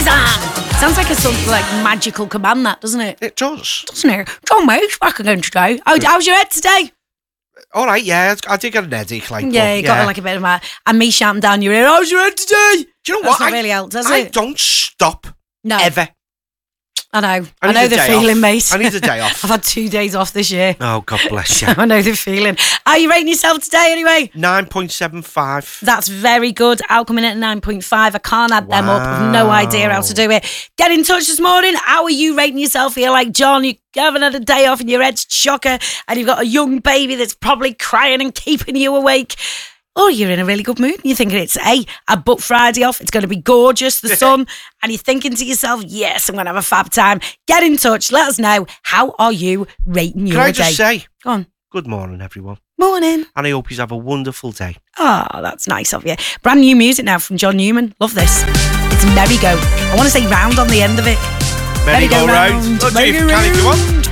Kazan! Sounds like a sort of like magical command, that, doesn't it? It does. Doesn't it? John Wake's back again today. How's your head today? All right, yeah, I did get an headache. Like, Yeah, you got like a bit of a... And me shouting down your ear, how's your head today? Do you know That's what? not really helped, does I it? don't stop. No. Ever. I know. I I need know a the day feeling, off. mate. I need a day off. I've had 2 days off this year. Oh, God bless you. I know the feeling. Are you rating yourself today anyway? 9.75. That's very good. I'll come in at 9.5. I can't add them up. I've no idea how to do it. Get in touch this morning. How are you rating yourself? You're like, John, you haven't had a day off and your head's chocker and you've got a young baby that's probably crying and keeping you awake. Or you're in a really good mood and you're thinking it's, hey, I booked Friday off. It's going to be gorgeous, the sun. And you're thinking to yourself, yes, I'm going to have a fab time. Get in touch. Let us know. How are you rating your day? Can I just say, go on. Good morning, everyone. Morning. And I hope you have a wonderful day. Oh, that's nice of you. Brand new music now from John Newman. Love this. It's Merry Go. I want to say round on the end of it. Merry-go-round. Merry-go-round. Can if you want.